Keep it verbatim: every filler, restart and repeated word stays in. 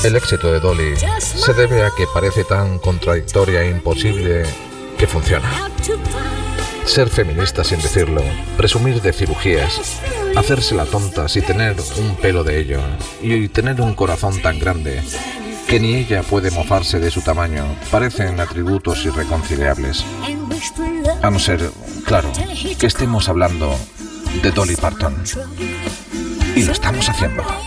El éxito de Dolly se debe a que parece tan contradictoria e imposible que funciona. Ser feminista sin decirlo, presumir de cirugías, hacerse la tonta sin tener un pelo de ello y tener un corazón tan grande que ni ella puede mofarse de su tamaño, parecen atributos irreconciliables. A no ser, claro, que estemos hablando de Dolly Parton. Y lo estamos haciendo.